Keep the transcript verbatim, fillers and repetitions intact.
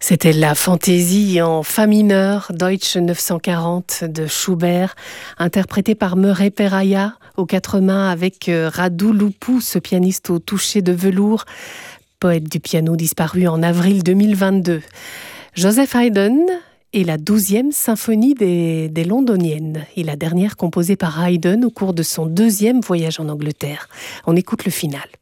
C'était la fantaisie en fa mineur, Deutsche neuf cent quarante de Schubert, interprétée par Murray Peraya aux quatre mains avec Radu Lupu, ce pianiste au toucher de velours, poète du piano disparu en avril deux mille vingt-deux. Joseph Haydn est la douzième symphonie des, des Londoniennes et la dernière composée par Haydn au cours de son deuxième voyage en Angleterre. On écoute le final.